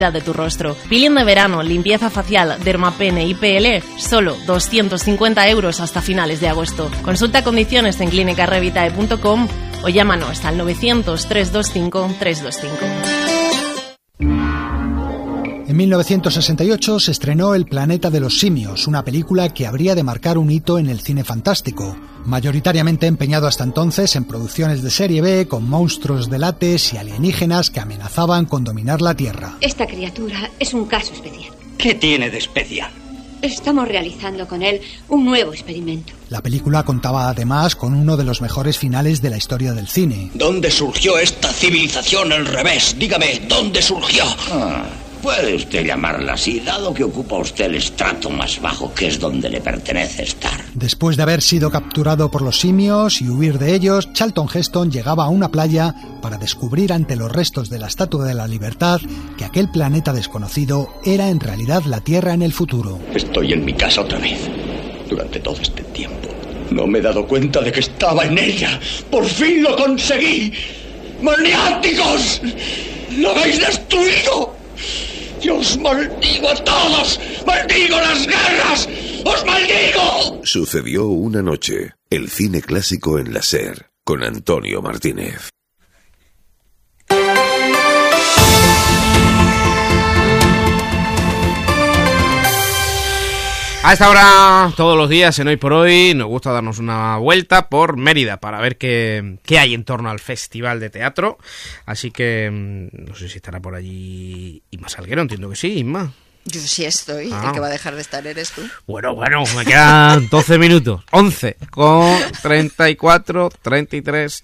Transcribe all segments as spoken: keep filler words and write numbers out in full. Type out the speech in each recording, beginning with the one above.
de tu rostro. Peeling de verano, limpieza facial, dermapene y P L, solo doscientos cincuenta euros hasta finales de agosto. Consulta condiciones en clínica revitae punto com o llámanos al novecientos, trescientos veinticinco, trescientos veinticinco. En mil novecientos sesenta y ocho se estrenó El planeta de los simios, una película que habría de marcar un hito en el cine fantástico, mayoritariamente empeñado hasta entonces en producciones de serie B con monstruos de látex y alienígenas que amenazaban con dominar la Tierra. Esta criatura es un caso especial. ¿Qué tiene de especial? Estamos realizando con él un nuevo experimento. La película contaba además con uno de los mejores finales de la historia del cine. ¿Dónde surgió esta civilización al revés? Dígame, ¿dónde surgió? Ah. Puede usted llamarla así, dado que ocupa usted el estrato más bajo, que es donde le pertenece estar. Después de haber sido capturado por los simios y huir de ellos, Charlton Heston llegaba a una playa para descubrir ante los restos de la Estatua de la Libertad que aquel planeta desconocido era en realidad la Tierra en el futuro. Estoy en mi casa otra vez. Durante todo este tiempo no me he dado cuenta de que estaba en ella. ¡Por fin lo conseguí! ¡Maniáticos! ¡Lo habéis destruido! ¡Yo os maldigo a todos! ¡Maldigo las guerras! ¡Os maldigo! Sucedió una noche. El cine clásico en la SER, con Antonio Martínez. A esta hora, todos los días, en Hoy por Hoy, nos gusta darnos una vuelta por Mérida para ver qué, qué hay en torno al Festival de Teatro. Así que no sé si estará por allí Inma Salguero, entiendo que sí, Inma. Yo sí estoy, ah. El que va a dejar de estar eres tú. Bueno, bueno, me quedan doce minutos, once, con treinta y cuatro, treinta y tres.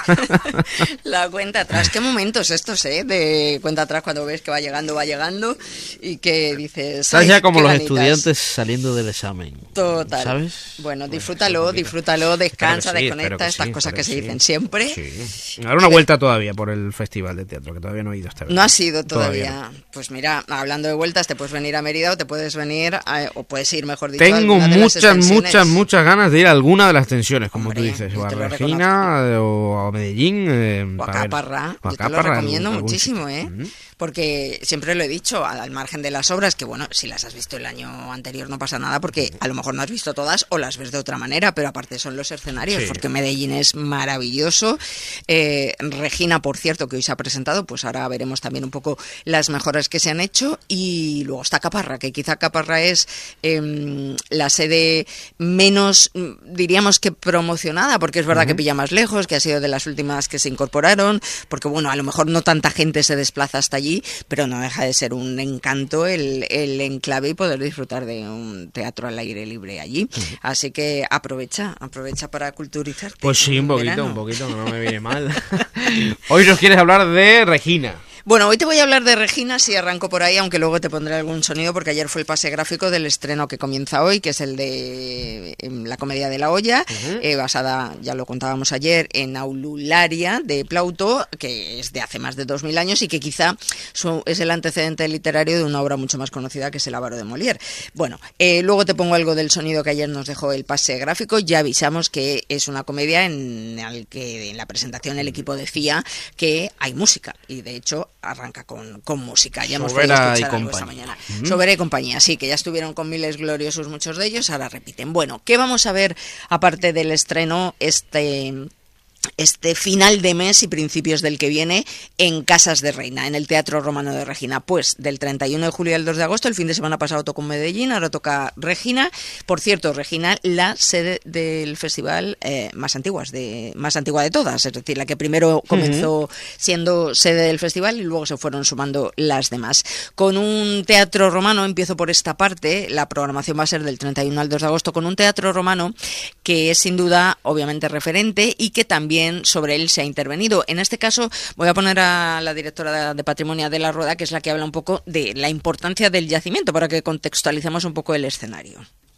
La cuenta atrás, qué momentos estos, ¿eh? De cuenta atrás cuando ves que va llegando, va llegando y que dices... Estás ya como los ganitas. Estudiantes saliendo del examen. Total. ¿Sabes? Bueno, disfrútalo, bueno, disfrutalo, descansa, sí, desconecta, estas sí, cosas que sí. se dicen siempre. Sí. Dar una vuelta todavía por el Festival de Teatro, que todavía no he ido esta vez. No has ido todavía. todavía no. Pues mira, hablando de vueltas, te puedes venir a Mérida o te puedes venir, a, o puedes ir, mejor dicho, tengo a muchas, muchas, muchas ganas de ir a alguna de las extensiones, como Hombre, tú dices, o a Regina, o a Medellín, eh, o a Caparra. Yo te lo recomiendo muchísimo, ¿eh? Uh-huh. Porque siempre lo he dicho, al margen de las obras, que bueno, si las has visto el año anterior no pasa nada, porque a lo mejor no has visto todas o las ves de otra manera, pero aparte son los escenarios, sí. Porque Medellín es maravilloso. Eh, Regina, por cierto, que hoy se ha presentado, pues ahora veremos también un poco las mejoras que se han hecho, y luego está Caparra, que quizá Caparra es eh, la sede menos, diríamos que promocionada, porque es verdad uh-huh. que pilla más lejos, que ha sido de las últimas que se incorporaron, porque bueno, a lo mejor no tanta gente se desplaza hasta allí, pero no deja de ser un encanto el, el enclave y poder disfrutar de un teatro al aire libre allí. Uh-huh. Así que aprovecha, aprovecha para culturizarte. Pues sí, un poquito, verano. un poquito, que no me viene mal. Hoy nos quieres hablar de Regina. Bueno, hoy te voy a hablar de Regina, si arranco por ahí, aunque luego te pondré algún sonido, porque ayer fue el pase gráfico del estreno que comienza hoy, que es el de La comedia de la olla, uh-huh. eh, basada, ya lo contábamos ayer, en Aulularia de Plauto, que es de hace más de dos mil años y que quizá su, es el antecedente literario de una obra mucho más conocida que es El avaro de Molière. Bueno, eh, luego te pongo algo del sonido que ayer nos dejó el pase gráfico. Ya avisamos que es una comedia en la que en la presentación el equipo decía que hay música, y de hecho arranca con, con música. Ya hemos podido escuchar algo esta mañana. Uh-huh. Sobera y compañía, sí, que ya estuvieron con Miles Gloriosos muchos de ellos, ahora repiten. Bueno, ¿qué vamos a ver aparte del estreno este... este final de mes y principios del que viene en Casas de Reina, en el Teatro Romano de Regina? Pues del treinta y uno de julio al dos de agosto, el fin de semana pasado tocó en Medellín, ahora toca Regina. Por cierto, Regina, la sede del festival eh, más antiguas de más antigua de todas, es decir, la que primero comenzó uh-huh. siendo sede del festival y luego se fueron sumando las demás. Con un teatro romano, empiezo por esta parte, la programación va a ser del treinta y uno al dos de agosto, con un teatro romano que es sin duda obviamente referente y que también sobre él se ha intervenido. En este caso voy a poner a la directora de Patrimonio de la Rueda, que es la que habla un poco de la importancia del yacimiento, para que contextualicemos un poco el escenario.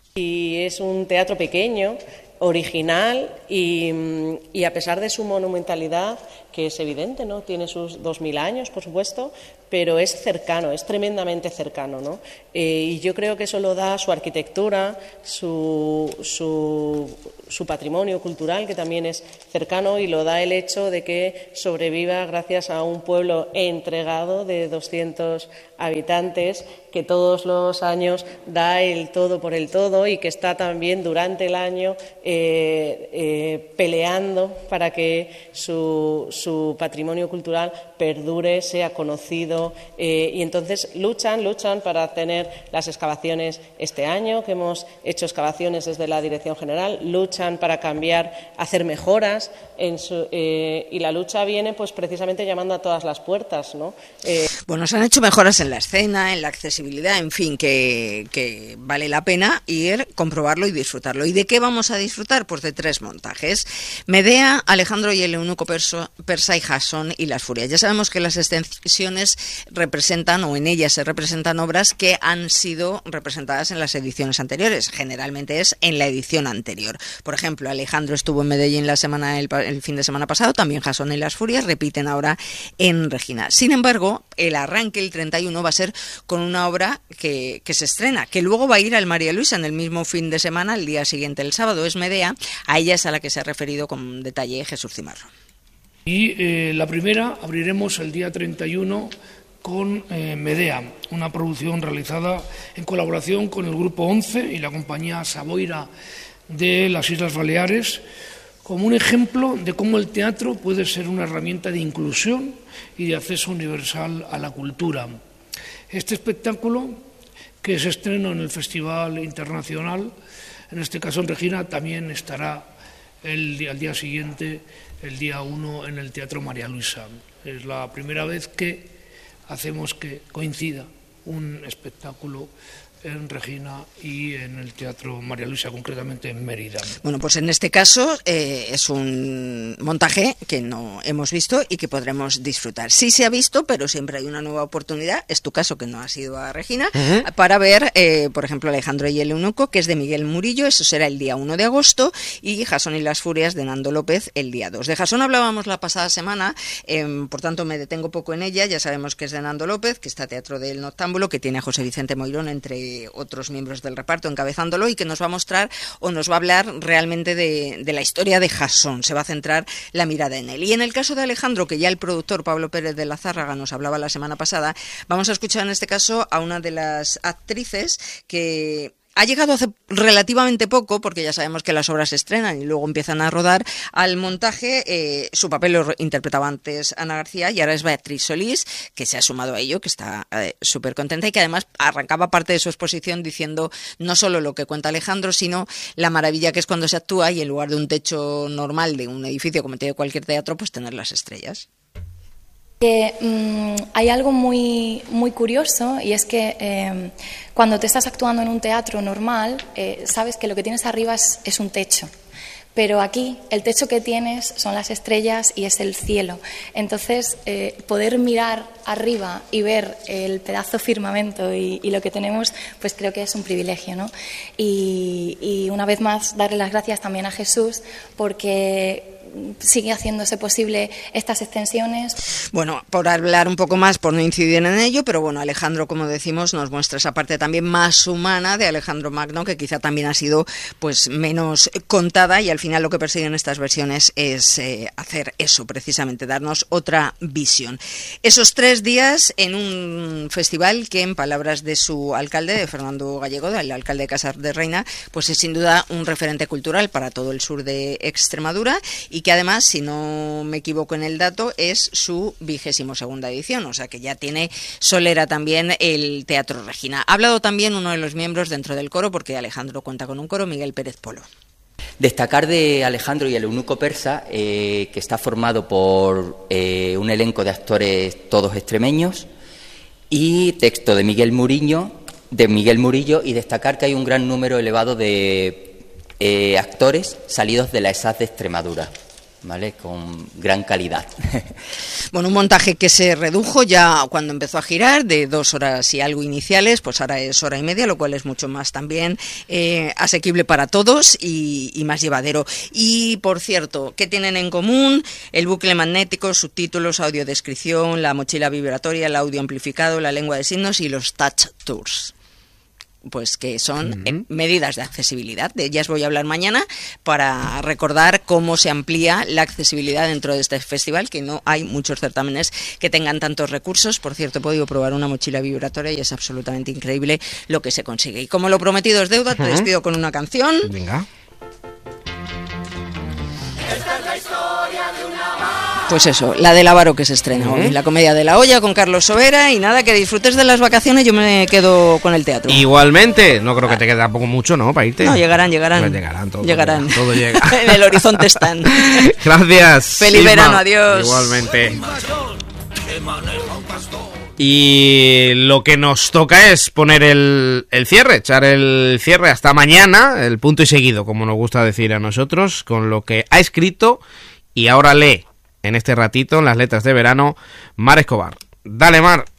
Y es un teatro pequeño, original y, y a pesar de su monumentalidad, que es evidente, ¿no? Tiene sus dos mil años, por supuesto, pero es cercano, es tremendamente cercano, ¿no? Eh, y yo creo que eso lo da su arquitectura, su, su, su patrimonio cultural, que también es cercano, y lo da el hecho de que sobreviva gracias a un pueblo entregado de doscientos habitantes, que todos los años da el todo por el todo y que está también durante el año eh, eh, peleando para que su, su patrimonio cultural perdure, sea conocido, eh, y entonces luchan, luchan para tener las excavaciones este año, que hemos hecho excavaciones desde la Dirección General, luchan para cambiar, hacer mejoras en su, eh, y la lucha viene pues precisamente llamando a todas las puertas, ¿no? Eh, bueno, se han hecho mejoras en la escena, en la accesibilidad, en fin, que, que vale la pena ir, comprobarlo y disfrutarlo. ¿Y de qué vamos a disfrutar? Pues de tres montajes: Medea, Alejandro y el eunuco perso, persa y Jasón y las furias. Ya sabemos que las extensiones representan, o en ellas se representan obras que han sido representadas en las ediciones anteriores. Generalmente es en la edición anterior. Por ejemplo, Alejandro estuvo en Medellín la semana, el, el fin de semana pasado, también Jasón y las furias repiten ahora en Regina. Sin embargo, el arranque el treinta y uno va a ser con una obra que, que se estrena, que luego va a ir al María Luisa en el mismo fin de semana, el día siguiente, el sábado. Es Medea, a ella es a la que se ha referido con detalle Jesús Cimarro. Y eh, la primera abriremos el día treinta y uno con eh, Medea, una producción realizada en colaboración con el Grupo once y la compañía Savoira de las Islas Baleares, como un ejemplo de cómo el teatro puede ser una herramienta de inclusión y de acceso universal a la cultura. Este espectáculo, que se estrenó en el Festival Internacional, en este caso en Regina, también estará el día, al día siguiente, el día uno, en el Teatro María Luisa. Es la primera vez que hacemos que coincida un espectáculo en Regina y en el Teatro María Luisa, concretamente en Mérida. Bueno, pues en este caso eh, es un montaje que no hemos visto y que podremos disfrutar. Sí se ha visto, pero siempre hay una nueva oportunidad, es tu caso que no has ido a Regina, uh-huh. para ver, eh, por ejemplo, Alejandro y el eunuco, que es de Miguel Murillo, eso será el día uno de agosto, y Jasón y las furias de Nando López el día dos. De Jasón hablábamos la pasada semana, eh, por tanto me detengo poco en ella. Ya sabemos que es de Nando López, que está Teatro del Noctámbulo, que tiene a José Vicente Moirón entre otros miembros del reparto encabezándolo, y que nos va a mostrar o nos va a hablar realmente de, de la historia de Jasón. Se va a centrar la mirada en él. Y en el caso de Alejandro, que ya el productor Pablo Pérez de la Zárraga nos hablaba la semana pasada, vamos a escuchar en este caso a una de las actrices que ha llegado hace relativamente poco, porque ya sabemos que las obras se estrenan y luego empiezan a rodar, al montaje. Eh, su papel lo interpretaba antes Ana García y ahora es Beatriz Solís, que se ha sumado a ello, que está eh, súper contenta, y que además arrancaba parte de su exposición diciendo no solo lo que cuenta Alejandro, sino la maravilla que es cuando se actúa y en lugar de un techo normal de un edificio como tiene cualquier teatro, pues tener las estrellas. Que mmm, hay algo muy, muy curioso, y es que eh, cuando te estás actuando en un teatro normal, eh, sabes que lo que tienes arriba es, es un techo. Pero aquí el techo que tienes son las estrellas y es el cielo. Entonces, eh, poder mirar arriba y ver el pedazo firmamento y, y lo que tenemos, pues creo que es un privilegio, ¿no? Y, y una vez más, darle las gracias también a Jesús, porque sigue haciéndose posible estas extensiones. Bueno, por hablar un poco más, por no incidir en ello, pero bueno, Alejandro, como decimos, nos muestra esa parte también más humana de Alejandro Magno, que quizá también ha sido pues menos contada, y al final lo que persiguen estas versiones es eh, hacer eso, precisamente, darnos otra visión. Esos tres días en un festival que, en palabras de su alcalde, de Fernando Gallego, el alcalde de Casar de Reina, pues es sin duda un referente cultural para todo el sur de Extremadura, y que además, si no me equivoco en el dato, es su vigésimo segunda edición, o sea que ya tiene solera también el Teatro Regina. Ha hablado también uno de los miembros dentro del coro, porque Alejandro cuenta con un coro, Miguel Pérez Polo. Destacar de Alejandro y el eunuco persa, eh, que está formado por eh, un elenco de actores todos extremeños, y texto de Miguel Murillo, de Miguel Murillo, y destacar que hay un gran número elevado de eh, actores salidos de la E S A D de Extremadura. ¿vale? Con gran calidad. Bueno, un montaje que se redujo ya cuando empezó a girar, de dos horas y algo iniciales, pues ahora es hora y media, lo cual es mucho más también eh, asequible para todos y, y más llevadero. Y, por cierto, ¿qué tienen en común? El bucle magnético, subtítulos, audiodescripción, la mochila vibratoria, el audio amplificado, la lengua de signos y los touch tours. Pues que son uh-huh. eh, medidas de accesibilidad. De ellas voy a hablar mañana para recordar cómo se amplía la accesibilidad dentro de este festival, que no hay muchos certámenes que tengan tantos recursos. Por cierto, he podido probar una mochila vibratoria y es absolutamente increíble lo que se consigue. Y como lo prometido es deuda, uh-huh. te despido con una canción. Venga. Esta es la historia de una... Pues eso, la del Avaro que se estrena hoy, la comedia de la olla con Carlos Sobera, y nada, que disfrutes de las vacaciones, yo me quedo con el teatro. Igualmente, no creo que te quede tampoco mucho, ¿no? Para irte. No, llegarán, llegarán. Pues llegarán, todo llegarán. Llega, todo llega. En el horizonte están. Gracias. Feliz Isma. verano, adiós. Igualmente. Y lo que nos toca es poner el, el cierre, echar el cierre hasta mañana, el punto y seguido, como nos gusta decir a nosotros, con lo que ha escrito y ahora lee en este ratito, en las letras de verano, Mar Escobar. Dale, Mar.